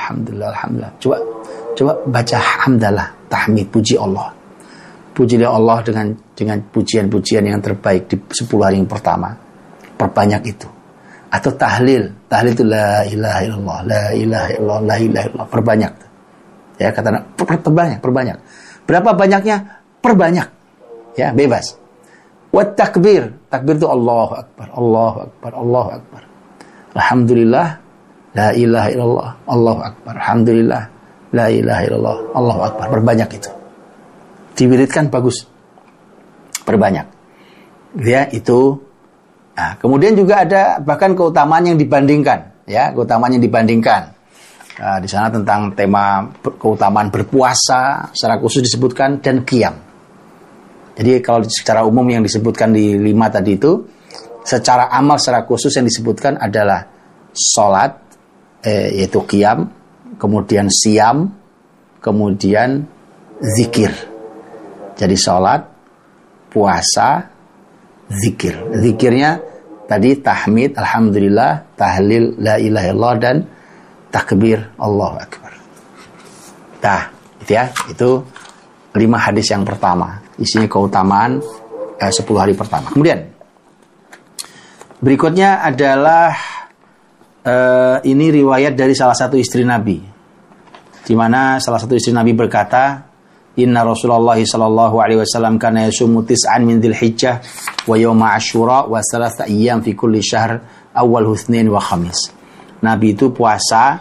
Alhamdulillah, alhamdulillah. Coba baca hamdalah, tahmid, puji Allah. Pujilah Allah dengan pujian-pujian yang terbaik di 10 hari yang pertama. Perbanyak itu. Atau tahlil itu la ilaha illallah, la ilaha illallah, la ilaha illallah. Perbanyak. Ya, kata perbanyak. Berapa banyaknya? Perbanyak. Ya, bebas. Wa takbir itu Allahu akbar, Allahu akbar, Allahu akbar. Alhamdulillah, la ilaha illallah, Allahu akbar. Alhamdulillah, la ilaha illallah, Allahu akbar. Perbanyak itu. Diwiridkan bagus. Perbanyak. Ya, itu. Nah, kemudian juga ada bahkan keutamaan yang dibandingkan, ya, keutamaan yang dibandingkan. Nah, di sana tentang tema keutamaan berpuasa secara khusus disebutkan dan qiyam. Jadi kalau secara umum yang disebutkan di 5 tadi itu, secara amal secara khusus yang disebutkan adalah sholat, yaitu qiyam, kemudian siam, kemudian zikir. Jadi sholat, puasa, zikir. Zikirnya tadi tahmid, alhamdulillah, tahlil, la ilaha illallah, dan takbir, Allahu akbar. Nah, itu ya, itu 5 hadis yang pertama. Isinya keutamaan 10 hari pertama. Kemudian berikutnya adalah ini riwayat dari salah satu istri Nabi, di mana salah satu istri Nabi berkata, Inna Rasulullah sallallahu alaihi wasallam kana yasumu tis'an min Dzulhijjah wa yauma Asyura wa 3 ayyam fi kulli syahr awal Itsnin wa Khamis. Nabi itu puasa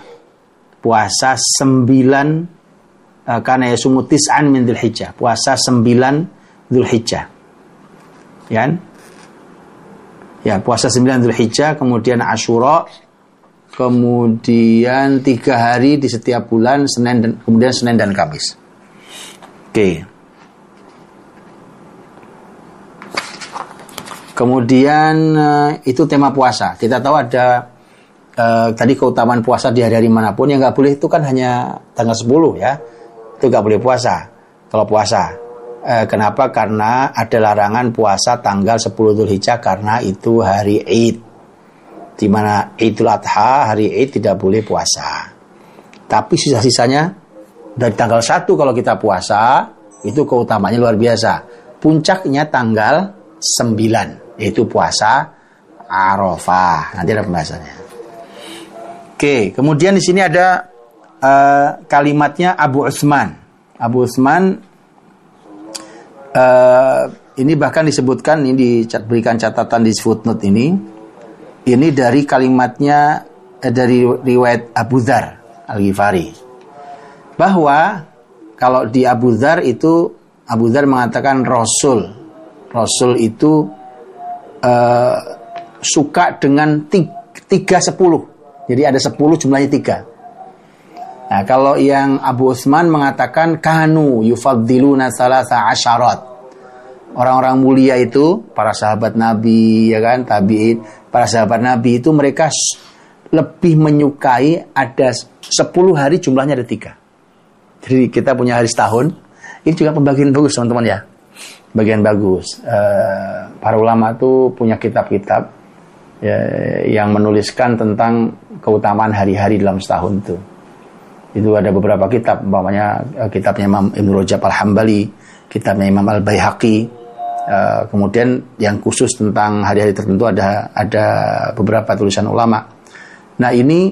9 kana yasumu tis'an min Dzulhijjah, puasa 9 Dzulhijjah. Ya, puasa 9 Dzulhijjah, kemudian Asyura, kemudian 3 hari di setiap bulan, kemudian Senin dan Kamis. Oke. Kemudian itu tema puasa. Kita tahu ada tadi keutamaan puasa di hari-hari manapun. Yang nggak boleh itu kan hanya tanggal 10 ya. Itu nggak boleh puasa. Kalau puasa. Kenapa? Karena ada larangan puasa tanggal 10 Dzulhijjah karena itu hari Id. Di mana Idul Adha, hari Id tidak boleh puasa. Tapi sisa-sisanya dari tanggal 1 kalau kita puasa, itu keutamaannya luar biasa. Puncaknya tanggal 9, yaitu puasa Arafah. Nanti ada pembahasannya. Oke, kemudian di sini ada kalimatnya Abu Utsman. Abu Utsman ini bahkan disebutkan, ini diberikan catatan di footnote ini. Ini dari kalimatnya dari riwayat Abu Dzar Al-Ghifari. Bahwa kalau di Abu Dzar itu, Abu Dzar mengatakan Rasul itu suka dengan 3-10. Jadi ada 10 jumlahnya 3. Nah, kalau yang Abu Utsman mengatakan kanu yufaddiluna 13 orang-orang mulia itu, para sahabat Nabi, ya kan, tabi'in, para sahabat Nabi itu mereka lebih menyukai ada 10 hari jumlahnya ada 3. Jadi kita punya hari setahun. Ini juga pembagian bagus teman-teman ya. Bagian bagus. Para ulama itu punya kitab-kitab ya, yang menuliskan tentang keutamaan hari-hari dalam setahun itu. Itu ada beberapa kitab. Umpamanya kitabnya Imam Ibn Rajab Al-Hambali, kitabnya Imam Al-Baihaqi. Kemudian yang khusus tentang hari-hari tertentu ada beberapa tulisan ulama. Nah ini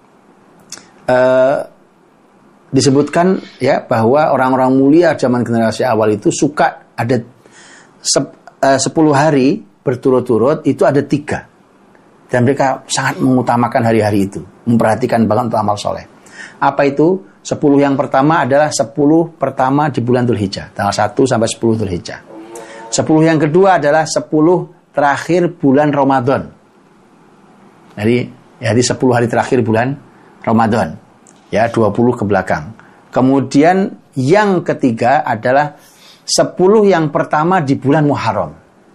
disebutkan ya bahwa orang-orang mulia zaman generasi awal itu suka ada 10 hari berturut-turut itu ada 3, dan mereka sangat mengutamakan hari-hari itu, memperhatikan banget untuk amal soleh. Apa itu? 10 yang pertama adalah 10 pertama di bulan Dzulhijjah, tanggal 1 sampai 10 Dzulhijjah. 10 yang kedua adalah 10 terakhir bulan Ramadan. Jadi 10 hari terakhir bulan Ramadan. Ya, 20 ke belakang. Kemudian yang ketiga adalah 10 yang pertama di bulan Muharram.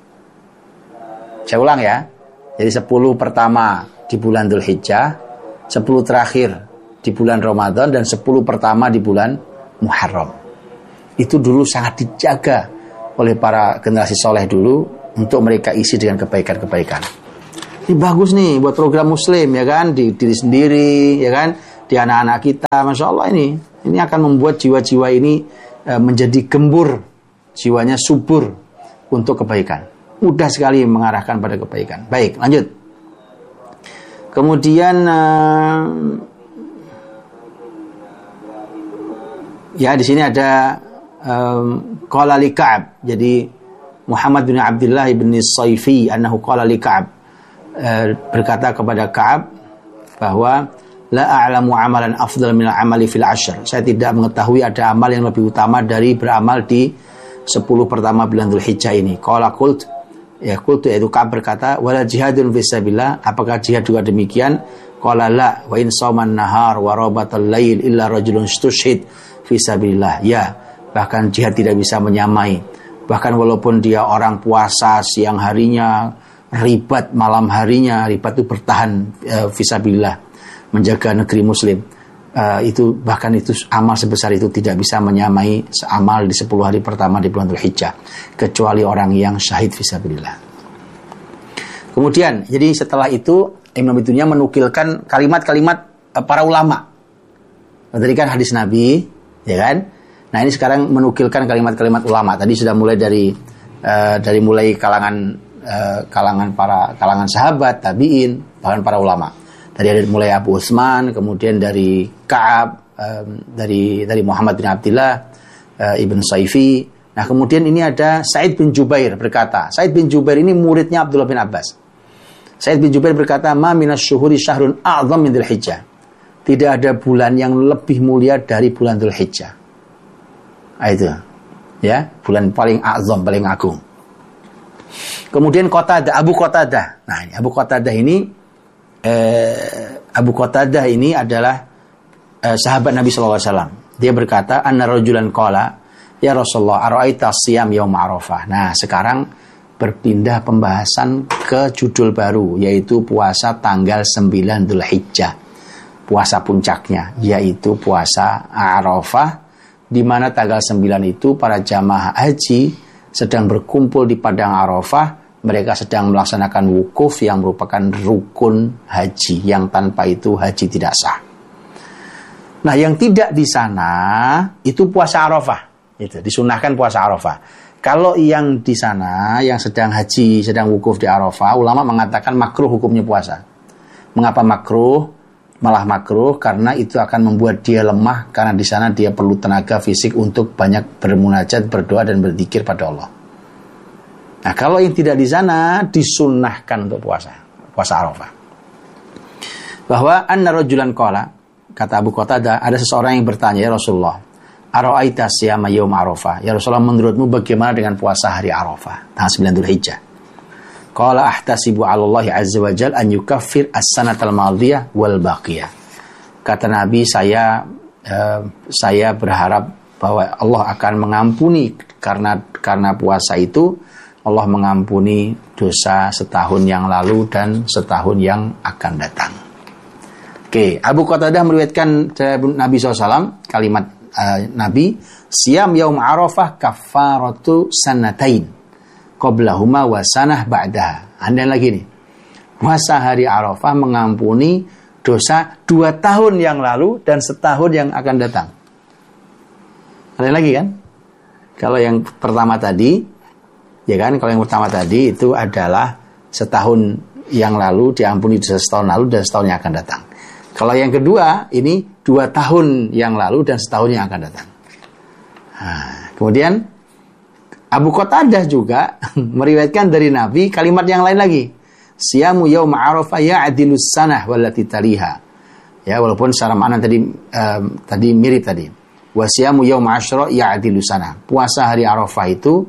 Saya ulang ya. Jadi 10 pertama di bulan Dzulhijjah, 10 terakhir di bulan Ramadan, dan 10 pertama di bulan Muharram. Itu dulu sangat dijaga oleh para generasi soleh dulu untuk mereka isi dengan kebaikan-kebaikan. Ini bagus nih buat program muslim ya kan, di diri sendiri ya kan. di anak-anak kita. Masya Allah, ini akan membuat jiwa-jiwa ini menjadi gembur, jiwanya subur untuk kebaikan. Mudah sekali mengarahkan pada kebaikan. Baik, lanjut. Kemudian ya di sini ada qala li Ka'ab. Jadi Muhammad bin Abdullah bin Saifi annahu qala li Ka'ab, berkata kepada Ka'ab bahwa la a'lamu amalan afdal min al-amali fil ashr. Saya tidak mengetahui ada amal yang lebih utama dari beramal di 10 pertama bulan Dzulhijjah ini. Qala qult, yaitu Ka'ab berkata, wala jihadun fisabilillah, apakah jihad juga demikian? Qala la wa in shauman nahar wa rabatal lail illa rajulun istushhid fisabilillah. Ya, bahkan jihad tidak bisa menyamai. Bahkan walaupun dia orang puasa siang harinya, ribat malam harinya, ribat itu bertahan fisabilillah, menjaga negeri muslim, itu bahkan itu amal sebesar itu tidak bisa menyamai amal di 10 hari pertama di bulan Dzulhijjah, kecuali orang yang syahid fisabilillah. Kemudian, jadi setelah itu Imam Ibnunya menukilkan kalimat-kalimat para ulama. Tadi kan hadis Nabi, ya kan? Nah, ini sekarang menukilkan kalimat-kalimat ulama. Tadi sudah mulai dari mulai kalangan sahabat, tabi'in, bahkan para ulama. Tadi ada mulai Abu Utsman, kemudian dari Ka'ab, dari Muhammad bin Abdullah ibn Saifi. Nah, kemudian ini ada Sa'id bin Jubair berkata. Sa'id bin Jubair ini muridnya Abdullah bin Abbas. Sa'id bin Jubair berkata, "Ma minas syuhuri syahrun a'zam min Dzulhijjah." Tidak ada bulan yang lebih mulia dari bulan Dzulhijjah. Itu, ya, bulan paling a'zam, paling agung. Kemudian Abu Qatadah. Nah, ini Abu Qatadah ini adalah sahabat Nabi SAW. Dia berkata, anna rajulan qala, ya Rasulullah, ara'aita siyam yaum Arafah. Nah, sekarang berpindah pembahasan ke judul baru, yaitu puasa tanggal 9 Dzulhijjah. Puasa puncaknya, yaitu puasa Arafah, di mana tanggal 9 itu para jamaah haji sedang berkumpul di padang Arafah. Mereka sedang melaksanakan wukuf yang merupakan rukun haji, yang tanpa itu haji tidak sah. Nah, yang tidak di sana itu puasa Arafah. Itu disunahkan puasa Arafah. Kalau yang di sana yang sedang haji, sedang wukuf di Arafah, ulama mengatakan makruh hukumnya puasa. Mengapa makruh? Malah makruh karena itu akan membuat dia lemah, karena di sana dia perlu tenaga fisik untuk banyak bermunajat, berdoa dan berzikir pada Allah. Nah, kalau yang tidak di sana disunnahkan untuk puasa Arafah. Bahwa anna rajulan qala, kata Abu Qatadah, ada seseorang yang bertanya, ya Rasulullah, ara'aita siyama yaum Arafah. Ya Rasulullah, menurutmu bagaimana dengan puasa hari Arafah, tanggal 9 Dzulhijjah? Qala ahtasibu 'ala Allah azza wa jalla an yukaffir as-sanatal madhiyah wal baqiyah. Kata Nabi, saya berharap bahwa Allah akan mengampuni karena puasa itu, Allah mengampuni dosa setahun yang lalu dan setahun yang akan datang. Oke, Abu Qatadah meriwayatkan dari Nabi SAW, kalimat Nabi, siyam yaum Arafah kafaratu sanatain qablahuma wa sanah ba'daha. Anda lagi nih, puasa hari Arafah mengampuni dosa 2 tahun yang lalu dan setahun yang akan datang. Ada lagi kan? Kalau yang pertama tadi, ya kan, kalau yang pertama tadi itu adalah setahun yang lalu diampuni dosa setahun lalu dan setahun yang akan datang. Kalau yang kedua, ini 2 tahun yang lalu dan setahun yang akan datang. Nah, kemudian Abu Qatadah juga meriwayatkan dari Nabi kalimat yang lain lagi. Siyamu yaum Arafah ya'dilus sanah wallati taliha. Ya, walaupun secara makna tadi mirip tadi. Wa siyamu yaum Asyura ya'dilus sanah. Puasa hari Arafah itu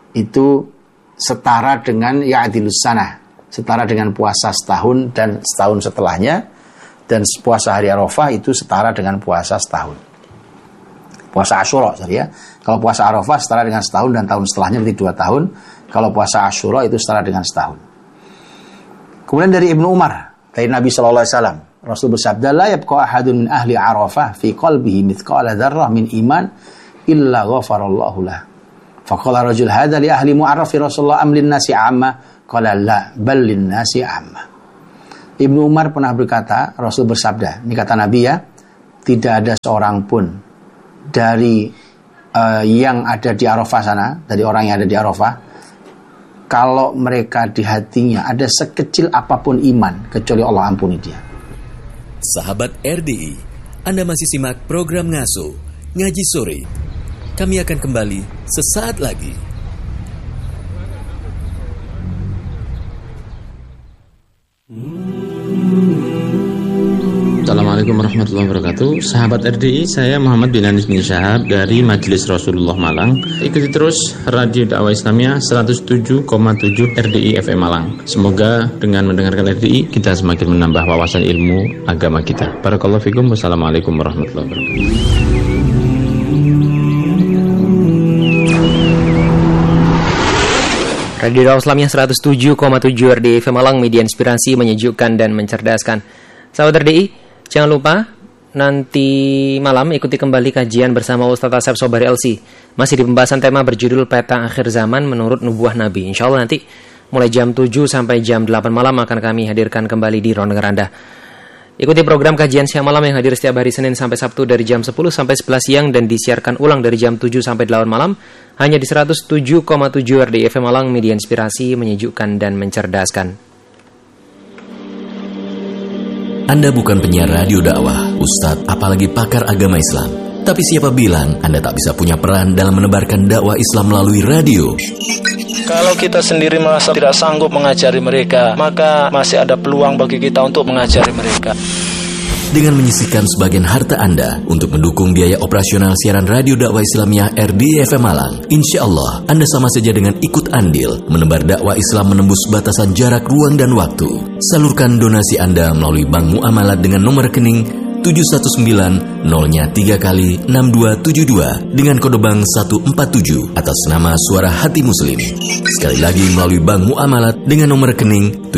setara dengan ya'dilus sanah, setara dengan puasa setahun dan setahun setelahnya, dan puasa hari Arafah itu setara dengan puasa setahun. Puasa Asyura, ya. Kalau puasa Arafah setara dengan setahun dan tahun setelahnya berarti 2 tahun. Kalau puasa Asyura itu setara dengan setahun. Kemudian dari Ibnu Umar, dari Nabi SAW, Rasul bersabda, la yabqa ahadun min ahli Arafah fi qalbihi mithqala dzarrah min iman illa ghafarallahu lah. Faqala rajul hadza li ahli Mu'arraf Rasulullah am lin nasi amma? Qala la bal lin nasi amma. Ibnu Umar pernah berkata, Rasul bersabda, ini kata Nabi ya, tidak ada seorang pun dari yang ada di Arafah sana, dari orang yang ada di Arafah, kalau mereka di hatinya ada sekecil apapun iman, kecuali Allah ampuni dia. Sahabat RDI, Anda masih simak program Ngasuh, Ngaji Sore. Kami akan kembali sesaat lagi. Assalamualaikum warahmatullahi wabarakatuh. Sahabat RDI, saya Muhammad bin Anis bin Syahab dari Majelis Rasulullah Malang. Ikuti terus Radio Dakwah Islamiyah 107,7 RDI FM Malang. Semoga dengan mendengarkan RDI kita semakin menambah wawasan ilmu agama kita. Barakallahu fikum. Wassalamualaikum warahmatullahi wabarakatuh. Radio Dakwah Islamiyah 107,7 RDI FM Malang, media inspirasi, menyejukkan dan mencerdaskan. Sahabat RDI, jangan lupa nanti malam ikuti kembali kajian bersama Ustaz Asep Sobari LC. Masih di pembahasan tema berjudul Peta Akhir Zaman Menurut Nubuah Nabi. Insya Allah nanti mulai jam 7 sampai jam 8 malam akan kami hadirkan kembali di ruang dengar Anda. Ikuti program kajian siang malam yang hadir setiap hari Senin sampai Sabtu dari jam 10 sampai 11 siang dan disiarkan ulang dari jam 7 sampai 8 malam hanya di 107,7 RDI FM Malang, media inspirasi, menyejukkan dan mencerdaskan. Anda bukan penyiar radio dakwah, ustadz, apalagi pakar agama Islam. Tapi siapa bilang Anda tak bisa punya peran dalam menebarkan dakwah Islam melalui radio? Kalau kita sendiri merasa tidak sanggup mengajari mereka, maka masih ada peluang bagi kita untuk mengajari mereka. Dengan menyisihkan sebagian harta Anda untuk mendukung biaya operasional siaran radio dakwah Islamiyah RDI FM Malang, insya Allah Anda sama saja dengan ikut andil menebar dakwah Islam menembus batasan jarak, ruang, dan waktu. Salurkan donasi Anda melalui Bank Muamalat dengan nomor rekening 719-03x6272 dengan kode bank 147 atas nama Suara Hati Muslim. Sekali lagi melalui Bank Muamalat dengan nomor rekening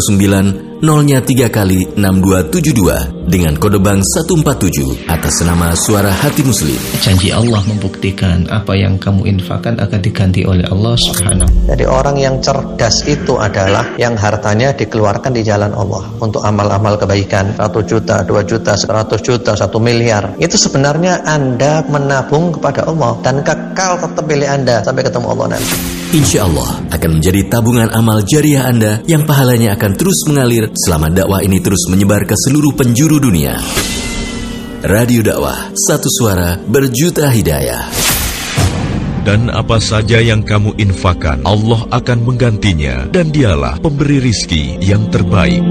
719-03x6272 dengan kode bank 147 atas nama Suara Hati Muslim. Janji Allah membuktikan apa yang kamu infakkan akan diganti oleh Allah Subhanahu. Jadi orang yang cerdas itu adalah yang hartanya dikeluarkan di jalan Allah untuk amal-amal kebaikan. 1 juta, 2 juta, 100 juta, 1 miliar. Itu sebenarnya Anda menabung kepada Allah dan kekal tetap milik Anda sampai ketemu Allah nanti. Insya Allah akan menjadi tabungan amal jariah Anda yang pahalanya akan terus mengalir selama dakwah ini terus menyebar ke seluruh penjuru dunia. Radio Dakwah, satu suara berjuta hidayah. Dan apa saja yang kamu infakkan, Allah akan menggantinya, dan dialah pemberi rizki yang terbaik.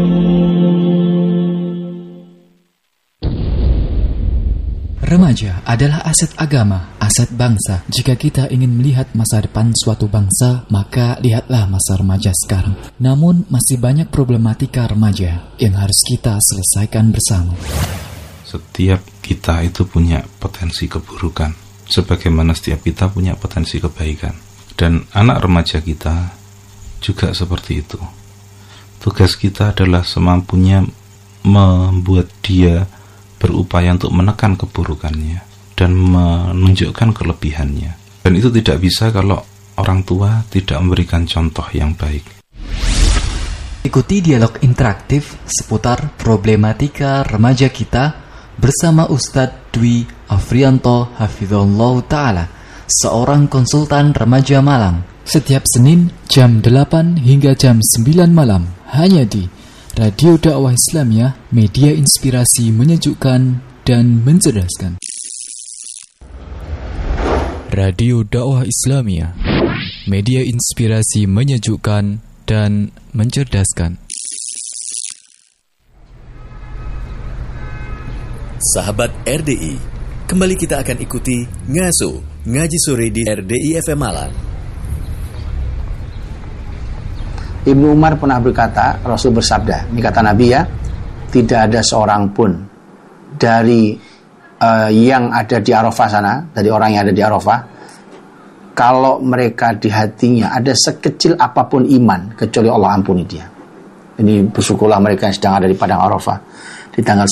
Remaja adalah aset agama, aset bangsa. Jika kita ingin melihat masa depan suatu bangsa, maka lihatlah masa remaja sekarang. Namun, masih banyak problematika remaja yang harus kita selesaikan bersama. Setiap kita itu punya potensi keburukan, sebagaimana setiap kita punya potensi kebaikan. Dan anak remaja kita juga seperti itu. Tugas kita adalah semampunya membuat dia berupaya untuk menekan keburukannya dan menunjukkan kelebihannya. Dan itu tidak bisa kalau orang tua tidak memberikan contoh yang baik. Ikuti dialog interaktif seputar problematika remaja kita bersama Ustadz Dwi Afrianto Hafizullah Ta'ala, seorang konsultan remaja Malang, setiap Senin jam 8 hingga jam 9 malam hanya di Radio Dakwah Islamiyah, media inspirasi, menyejukkan dan mencerdaskan. Radio Dakwah Islamiyah, media inspirasi, menyejukkan dan mencerdaskan. Sahabat RDI, kembali kita akan ikuti Ngasuh, Ngaji Sore di RDI FM Malang. Ibnu Umar pernah berkata, Rasul bersabda, ini kata Nabi ya, tidak ada seorang pun dari yang ada di Arafah sana, dari orang yang ada di Arafah, kalau mereka di hatinya ada sekecil apapun iman, kecuali Allah ampuni dia. Ini bersyukurlah mereka yang sedang ada di padang Arafah di tanggal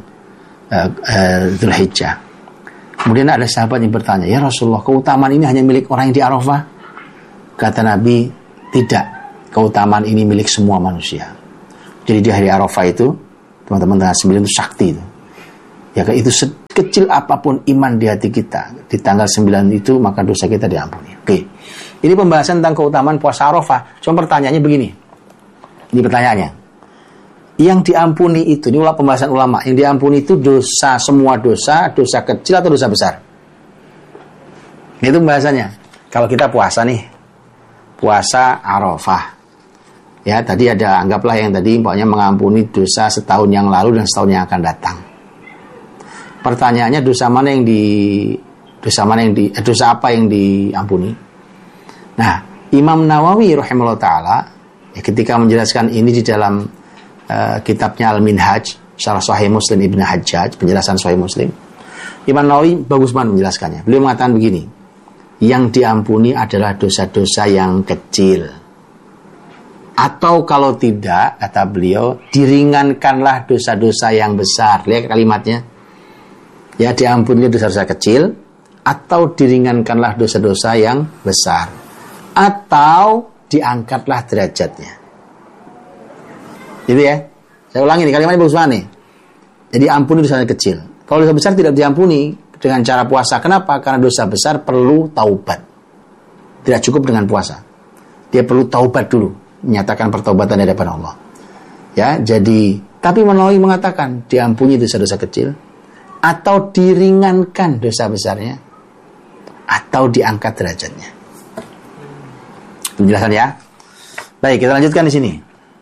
9 Dzulhijjah. Kemudian ada sahabat yang bertanya, ya Rasulullah, keutamaan ini hanya milik orang yang di Arafah? Kata Nabi, tidak. Keutamaan ini milik semua manusia. Jadi di hari Arafah itu, teman-teman tanggal 9 itu sakti itu. Ya, itu sekecil apapun iman di hati kita, di tanggal 9 itu maka dosa kita diampuni. Oke. Ini pembahasan tentang keutamaan puasa Arafah. Cuma pertanyaannya begini. Ini pertanyaannya. Yang diampuni itu, ini pembahasan ulama, yang diampuni itu dosa, semua dosa, dosa kecil atau dosa besar? Itu pembahasannya. Kalau kita puasa nih, puasa Arafah. Ya, tadi ada, anggaplah yang tadi pokoknya mengampuni dosa setahun yang lalu dan setahun yang akan datang. Pertanyaannya dosa apa yang diampuni? Nah, Imam Nawawi rahimahullah taala ketika menjelaskan ini di dalam kitabnya Al-Minhaj, Syarah Sahih Muslim Ibnu Hajjaj, penjelasan Sahih Muslim. Imam Nawawi bagus banget menjelaskannya. Beliau mengatakan begini, yang diampuni adalah dosa-dosa yang kecil. Atau kalau tidak, kata beliau, diringankanlah dosa-dosa yang besar. Lihat kalimatnya. Ya, diampuni dosa-dosa kecil, atau diringankanlah dosa-dosa yang besar, atau diangkatlah derajatnya. Gitu ya. Saya ulangi nih, kalimatnya bagus banget nih. Jadi ampuni dosa kecil. Kalau dosa besar tidak diampuni dengan cara puasa. Kenapa? Karena dosa besar perlu taubat. Tidak cukup dengan puasa. Dia perlu taubat dulu, menyatakan pertaubatan di hadapan Allah. Ya, jadi tapi Nawawi mengatakan diampuni dosa-dosa kecil, atau diringankan dosa besarnya, atau diangkat derajatnya. Penjelasan ya. Baik, kita lanjutkan di sini.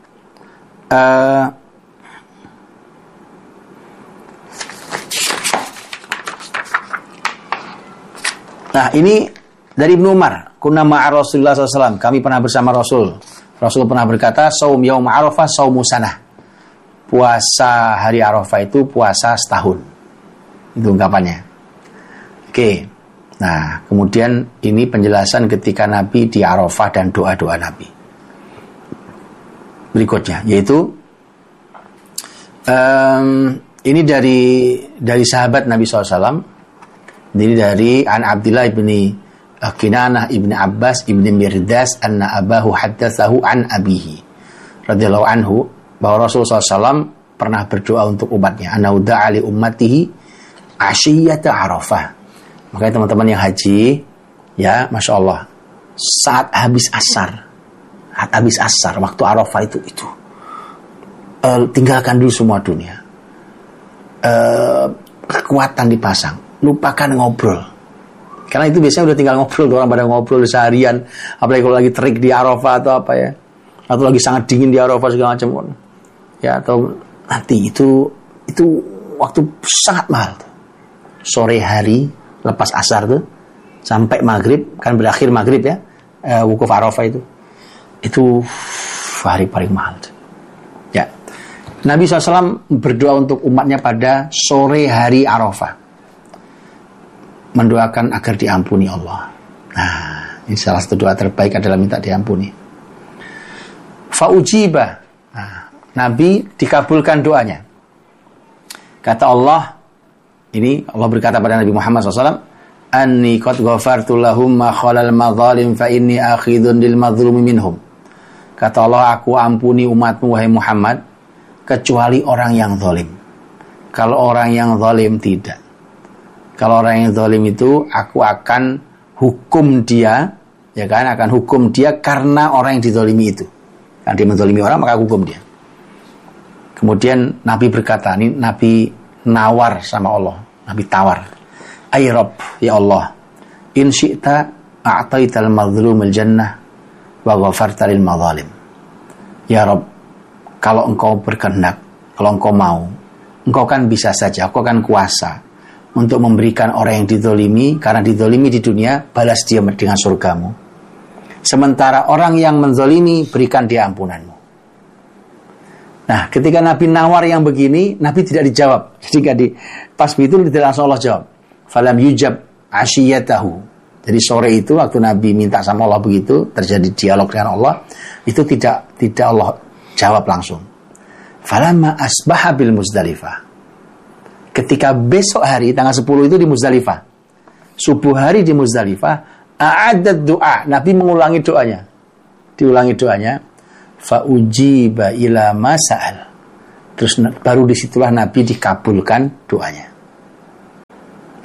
Nah, ini dari Ibnu Umar. Kunna ma'a Rasulullah SAW. Kami pernah bersama Rasul. Rasul pernah berkata, saum yaum Arafah saumu sanah. Puasa hari Arafah itu puasa setahun. Itu ungkapannya. Oke. Nah, kemudian ini penjelasan ketika Nabi di Arafah dan doa-doa Nabi. Berikutnya, yaitu ini dari sahabat Nabi SAW. Ini dari An Abdillah ibni Kinanah ibni Abbas ibni Mirdas anna abahu haddatsahu an abihi radhiyallahu anhu, bahwa Rasulullah SAW pernah berdoa untuk umatnya, anau da'ali ummatihi asyiyata Arafah. Makanya teman-teman yang haji, ya Masya Allah, saat habis asar, waktu Arafah itu tinggalkan dulu semua dunia, kekuatan dipasang, lupakan ngobrol. Karena itu biasanya udah tinggal ngobrol, orang pada ngobrol seharian, apalagi kalau lagi terik di Arafah atau apa ya, atau lagi sangat dingin di Arafah segala macam, ya, atau nanti itu waktu sangat mahal tuh. Sore hari lepas asar tuh sampai maghrib, kan berakhir maghrib ya, wukuf Arafah itu hari paling mahal tuh. Ya, Nabi SAW berdoa untuk umatnya pada sore hari Arafah, mendoakan agar diampuni Allah. Nah, ini salah satu doa terbaik adalah minta diampuni. Fa'ujiba. Nah, Nabi dikabulkan doanya. Kata Allah, ini Allah berkata pada Nabi Muhammad SAW, Anni qad ghafartu lahum ma khalal madzalim fa inni akhidun lil madzlumi minhum. Kata Allah, aku ampuni umatmu wahai Muhammad, kecuali orang yang zalim. Kalau orang yang zalim tidak. Kalau orang yang zalim itu aku akan hukum dia, ya kan, akan hukum dia karena orang yang dizalimi itu. Karena dia menzalimi orang, maka hukum dia. Kemudian Nabi berkata, ini Nabi nawar sama Allah, Nabi tawar. Ay Rabb, ya Allah, in syi'ta a'taital mazlumil jannah wa ghafarta lil madzalim. Ya Rabb, kalau engkau berkehendak, kalau engkau mau, engkau kan bisa saja, engkau kan kuasa untuk memberikan orang yang dizalimi, karena dizalimi di dunia, balas dia dengan surgamu. Sementara orang yang menzalimi, berikan dia ampunanmu. Nah, ketika Nabi nawar yang begini, Nabi tidak dijawab. Ketika pas itu tidak langsung Allah jawab. Falam yujab asyiyatahu. Jadi sore itu waktu Nabi minta sama Allah begitu, terjadi dialog dengan Allah, itu tidak Allah jawab langsung. Falamma asbaha bil Muzdalifah. Ketika besok hari tanggal 10 itu di Muzdalifah, subuh hari di Muzdalifah, a'adat doa, Nabi mengulangi doanya, diulangi doanya, fa'ujiba ila masa'al. Terus baru disitulah Nabi dikabulkan doanya.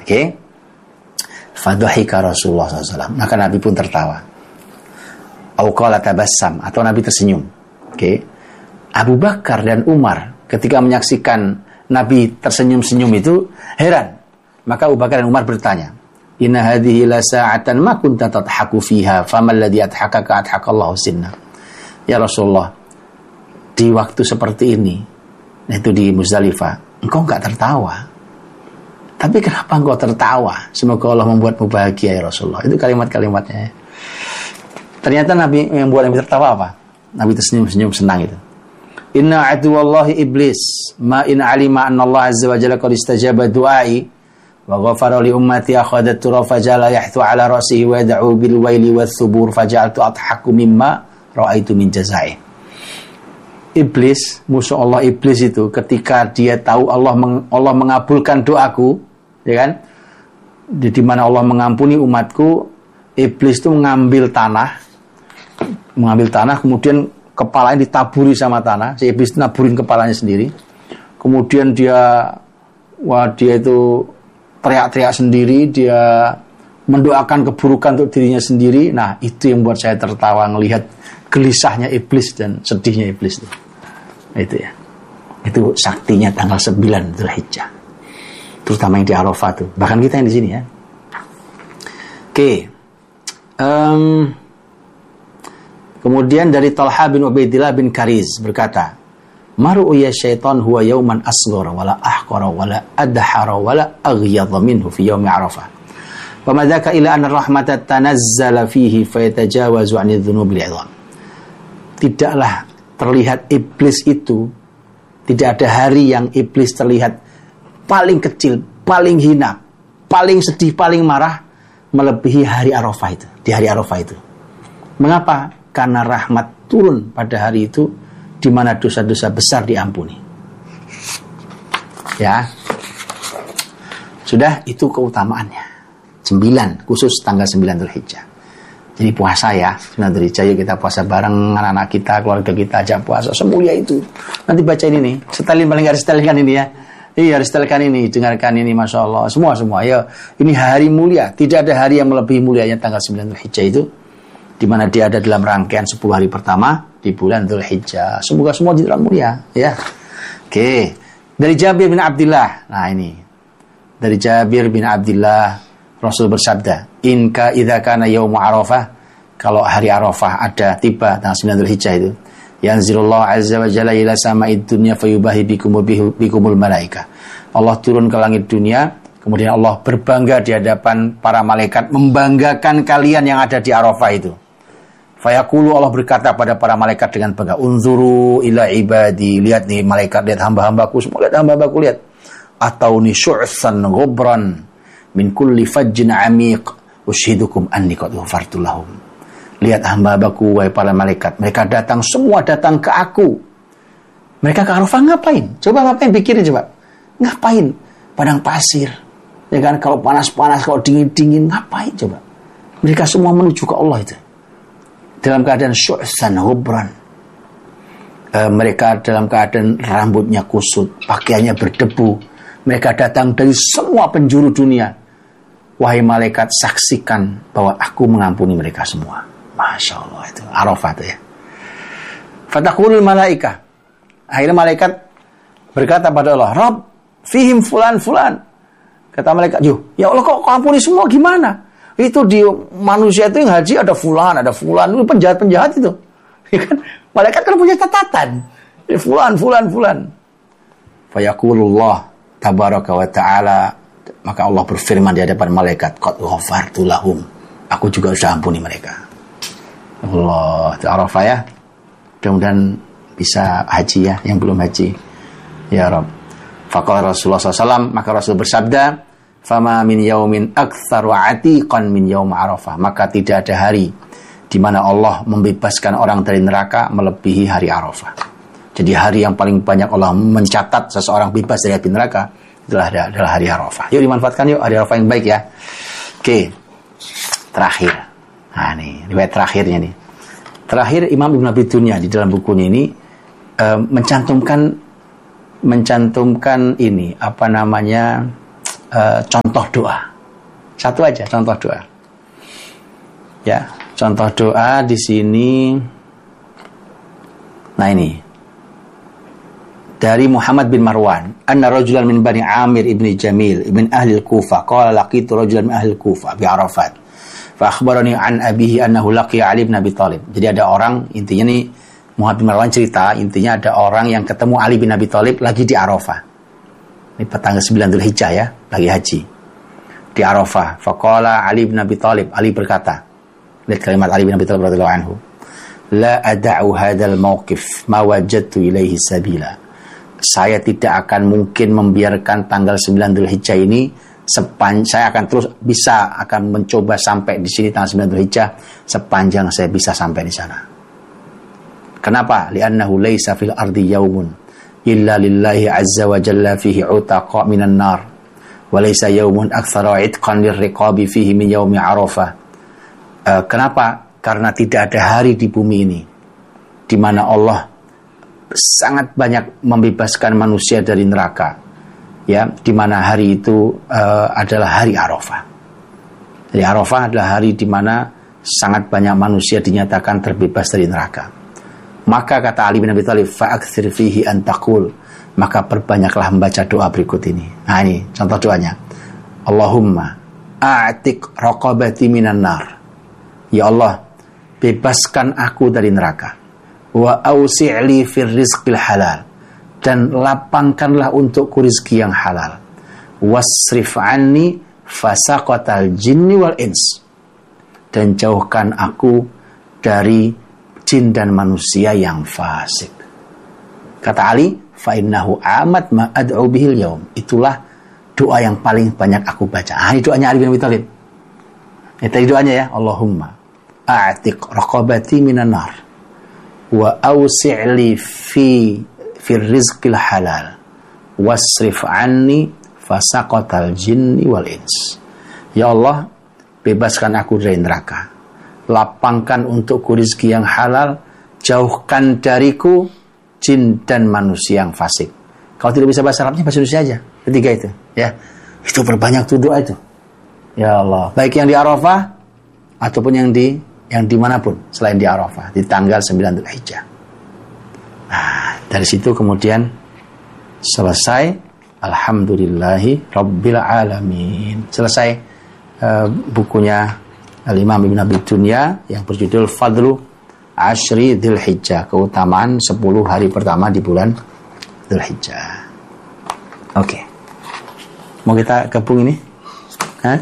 Oke. Fadhahika Rasulullah SAW. Maka Nabi pun tertawa. Au qala tabassam, atau Nabi tersenyum. Oke. Abu Bakar dan Umar ketika menyaksikan Nabi tersenyum-senyum itu heran. Maka Abu Bakar dan Umar bertanya, "Inna hadhihi la sa'atan ma kunta tadhaku fiha, famal ladzi adhakaka adhakallahu sinna." Ya Rasulullah, di waktu seperti ini, itu di Muzdalifah, engkau enggak tertawa. Tapi kenapa engkau tertawa? Semoga Allah membuatmu bahagia ya Rasulullah. Itu kalimat-kalimatnya. Ternyata Nabi yang buat Nabi tertawa apa? Nabi tersenyum-senyum senang itu. Inna aduwallahi iblis ma in alima anna Allah azza wa jalla qad istajaba du'ai wa ghafara li ummati akhadat turafa jala yahthu ala rasihi wa yad'u bil waili wath thubur faja'altu adhaku mimma ra'aitu min jazai. Iblis, musuh Allah iblis itu ketika dia tahu Allah mengabulkan doaku, ya kan? Di mana Allah mengampuni umatku, iblis itu mengambil tanah kemudian kepalanya ditaburi sama tanah. Si iblis naburin kepalanya sendiri. Kemudian dia itu teriak-teriak sendiri, dia mendoakan keburukan untuk dirinya sendiri. Nah, itu yang buat saya tertawa ngelihat gelisahnya iblis dan sedihnya iblis itu. Itu ya. Itu saktinya tanggal 9 Dzulhijjah. Terutama yang di Arafah tuh. Bahkan kita yang di sini ya. Oke. Kemudian dari Talha bin Ubaidillah bin Kariz berkata, "Maru'ya syaitan huwa yauman asghara wala ahqara wala adhara wala aghyadha minhu fi yaumi Arafah. Wa dzaka ila anna rahmata tanazzala fihi fayatajawazu 'ani dzunubil 'idham." Tidaklah terlihat iblis itu, tidak ada hari yang iblis terlihat paling kecil, paling hina, paling sedih, paling marah melebihi hari Arafah itu, di hari Arafah itu. Mengapa? Karena rahmat turun pada hari itu, di mana dosa-dosa besar diampuni. Ya, sudah itu keutamaannya. 9 khusus tanggal 9 Dzulhijjah. Jadi puasa ya, 9 Dzulhijjah yuk kita puasa bareng anak-anak kita, keluarga kita ajak puasa semulia itu. Nanti baca ini nih, setelin paling nggak setelkan ini ya. Iya, setelkan ini, dengarkan ini, masya Allah, semua. Ya, ini hari mulia, tidak ada hari yang melebihi mulianya tanggal 9 Dzulhijjah itu. Di mana dia ada dalam rangkaian 10 hari pertama di bulan Dzulhijjah. Semoga semua di dalam mulia, ya. Oke. Dari Jabir bin Abdullah. Nah, ini. Dari Jabir bin Abdullah, Rasul bersabda, "Inka idza kana yaum Arafah," kalau hari Arafah ada tiba tanggal 9 Dzulhijjah itu, yanzilullahu azza wa jalla ila sama'id dunya fayubahi bikumul malaika. Allah turun ke langit dunia, kemudian Allah berbangga di hadapan para malaikat, membanggakan kalian yang ada di Arafah itu. Fayaqulu, Allah berkata pada para malaikat dengan bangga, "Unzuru ila ibadi." Lihat nih malaikat, lihat hamba-hambaku semua, lihat hamba-hambaku, lihat. Atauni syu'san ghubran min kulli fajjin 'amiq ushidukum anni qad ghafartu lahum. Lihat hamba-hambaku, wahai para malaikat, mereka datang ke aku. Mereka ke Arafah ngapain? Coba ngapain, pikirin coba. Ngapain? Padang pasir. Ya kan, kalau panas-panas, kalau dingin-dingin, ngapain coba? Mereka semua menuju ke Allah itu. Dalam keadaan syu'san hubran. Mereka dalam keadaan rambutnya kusut, pakaiannya berdebu. Mereka datang dari semua penjuru dunia. Wahai malaikat, saksikan bahwa aku mengampuni mereka semua. Masya Allah, itu Arafah itu ya. Fataqulul malaika. Akhirnya malaikat berkata pada Allah, "Rabb, fihim fulan." Kata malaikat, ya Allah, kok ampuni semua gimana? Itu di manusia itu yang haji ada fulan, itu penjahat-penjahat itu. Ya kan? Malaikat kan punya catatan. Fulan. Fayaqulullah tabaraka wa ta'ala, maka Allah berfirman di hadapan malaikat, "Qad ghafartu lahum." Aku juga sudah ampuni mereka. Allah, itu Arafah ya. Mudah-mudahan bisa haji ya, yang belum haji. Ya Rabb. Faqala Rasulullah SAW, maka Rasul bersabda, "Fama min yaumin aktsaru 'atiqan min yaum Arafah." Maka tidak ada hari di mana Allah membebaskan orang dari neraka melebihi hari Arafah. Jadi hari yang paling banyak Allah mencatat seseorang bebas dari api neraka adalah hari Arafah. Yuk dimanfaatkan yuk hari Arafah yang baik ya. Oke. Terakhir. Nah nih, riwayat terakhirnya nih. Terakhir Imam Ibn Abi Dunya di dalam bukunya ini mencantumkan ini, apa namanya, contoh doa. Satu aja contoh doa. Ya, contoh doa di sini. Nah ini dari Muhammad bin Marwan, anna rajulan min Bani Amir ibni Jamil ibn ahli al-Kufah qala laqitu rajulan min ahli al-Kufah bi Arafat fa akhbarani an abihi annahu laqiya Ali bin Abi Thalib. Jadi ada orang, intinya nih Muhammad bin Marwan cerita, intinya ada orang yang ketemu Ali bin Abi Thalib lagi di Arafah. Ini tanggal 9 Dzulhijjah ya, lagi haji di Arafah. Faqala Ali bin Abi Thalib, Ali berkata, lihat kalimat Ali bin Abi Thalib radhiyallahu anhu, la ada'u hadzal mauqif ma wajadtu ilaihi sabila. Saya tidak akan mungkin membiarkan tanggal 9 Dzulhijjah ini saya akan terus akan mencoba sampai di sini tanggal 9 Dzulhijjah sepanjang saya bisa sampai di sana. Kenapa? Li'annahu laisa fil ardi yaumun illa lillahi azza wa jalla fihi utaqa minan nar wa laisa yaumun aktsara itqan lirriqabi fihi min yaumi Arafah. Kenapa? Karena tidak ada hari di bumi ini di mana Allah sangat banyak membebaskan manusia dari neraka, ya, di mana hari itu adalah hari Arafah. Jadi Arafah adalah hari di mana sangat banyak manusia dinyatakan terbebas dari neraka. Maka kata Ali bin Abi Thalib, fa'akthir fihi an taqul, maka perbanyaklah membaca doa berikut ini. Nah ini contoh doanya. Allahumma a'tiq raqabati minan nar. Ya Allah, bebaskan aku dari neraka. Wa ausi'li fir rizqil halal, dan lapangkanlah untukku rezeki yang halal. Wasrif anni fasaqatal jinni wal ins, dan jauhkan aku dari jin dan manusia yang fasik. Kata Ali, fa innahu amat ma ad'u bihil yaum. Itulah doa yang paling banyak aku baca. Ini doanya Ali bin Abi Thalib. Itu doanya ya, Allahumma a'tiq raqabati minan nar wa awsi'li fi rizqil halal wasrif anni fasaqatal jinni wal ins. Ya Allah, bebaskan aku dari neraka, lapangkan untukku rezeki yang halal, jauhkan dariku jin dan manusia yang fasik. Kalau tidak bisa bahasa Arabnya, bahasa Indonesia aja. Ketiga itu, ya. Itu berbanyak tuh doa itu. Ya Allah, baik yang di Arafah ataupun yang dimanapun selain di Arafah, di tanggal 9 Dzulhijjah. Nah, dari situ kemudian selesai. Alhamdulillahi Rabbil Alamin. Selesai bukunya Al-Imam Ibn Abi Dunya yang berjudul Fadlu Ashri Dzulhijjah, keutamaan 10 hari pertama di bulan Dzulhijjah. Oke. Mau kita gabung ini? Hah?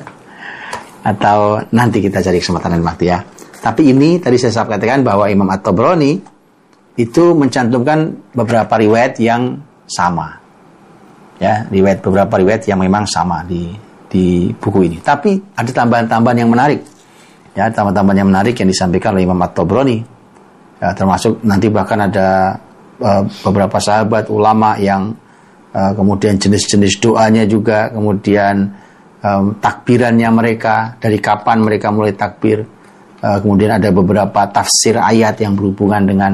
Atau nanti kita cari kesempatan dan waktu ya. Tapi ini tadi saya katakan bahwa Imam At-Tabrani itu mencantumkan beberapa riwayat yang sama. Ya, beberapa riwayat yang memang sama di buku ini. Tapi ada tambahan-tambahan yang menarik. Ya, tambahan-tambahan yang menarik yang disampaikan oleh Imam At-Tabrani. Ya, termasuk nanti bahkan ada beberapa sahabat ulama yang kemudian jenis-jenis doanya juga, kemudian takbirannya mereka, dari kapan mereka mulai takbir, kemudian ada beberapa tafsir ayat yang berhubungan dengan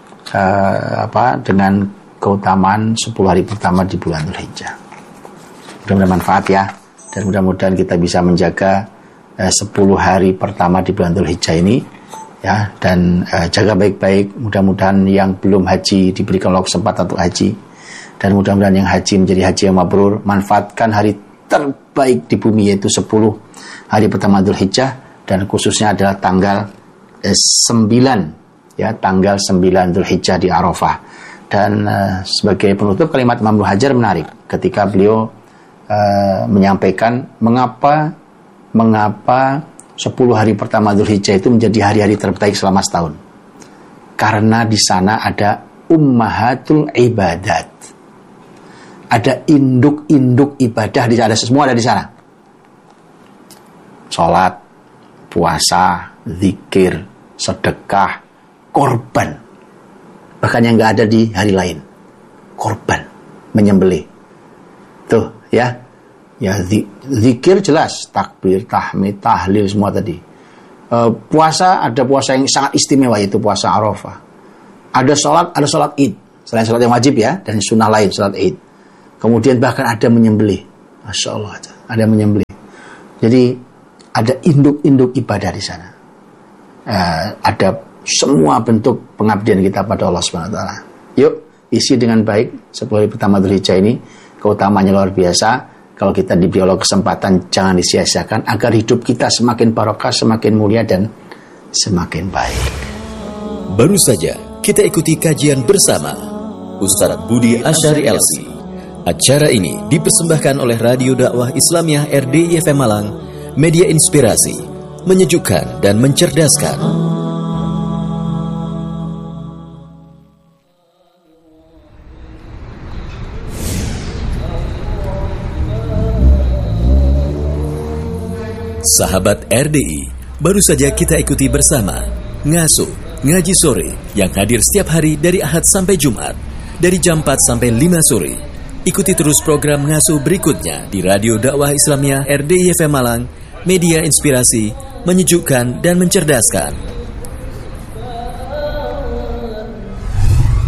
dengan keutamaan 10 hari pertama di bulan Dzulhijjah. Mudah-mudahan manfaat ya, dan mudah-mudahan kita bisa menjaga 10 hari pertama di bulan Dzulhijjah ini ya, dan jaga baik-baik. Mudah-mudahan yang belum haji diberikan kesempatan untuk haji, dan mudah-mudahan yang haji menjadi haji yang mabrur. Manfaatkan hari terbaik di bumi, yaitu 10 hari pertama Dzulhijjah, dan khususnya adalah tanggal 9 ya, tanggal 9 Dzulhijjah di Arafah. Dan sebagai penutup, kalimat Imam Ibnu Hajar menarik ketika beliau menyampaikan mengapa 10 hari pertama Dzulhijjah itu menjadi hari-hari terbaik selama setahun. Karena di sana ada ummahatul ibadat, ada induk-induk ibadah, ada semua ada di sana. Salat, puasa, zikir, sedekah, korban. Bahkan yang nggak ada di hari lain, korban, menyembelih. Tuh ya, zikir jelas, takbir, tahmid, tahlil semua tadi. Puasa, ada puasa yang sangat istimewa, yaitu puasa Arafah. Ada sholat Id, selain sholat yang wajib ya, dan sunnah lain sholat Id. Kemudian bahkan ada menyembelih, Masya Allah. ada yang menyembelih. Jadi ada induk-induk ibadah di sana. Ada semua bentuk pengabdian kita pada Allah Subhanahu wa taala. Yuk, isi dengan baik 10 hari pertama Dzulhijjah ini, keutamaannya luar biasa. Kalau kita diberi Allah kesempatan, jangan disia-siakan agar hidup kita semakin barokah, semakin mulia dan semakin baik. Baru saja kita ikuti kajian bersama Ustaz Budi Asyari LC. Acara ini dipersembahkan oleh Radio Dakwah Islamiyah RDI FM Malang, media inspirasi, menyejukkan dan mencerdaskan. Sahabat RDI, baru saja kita ikuti bersama Ngasuh Ngaji Sore yang hadir setiap hari dari Ahad sampai Jumat dari jam 4 sampai 5 sore. Ikuti terus program Ngasuh berikutnya di Radio Dakwah Islamiyah RDI FM Malang, media inspirasi, menyejukkan dan mencerdaskan.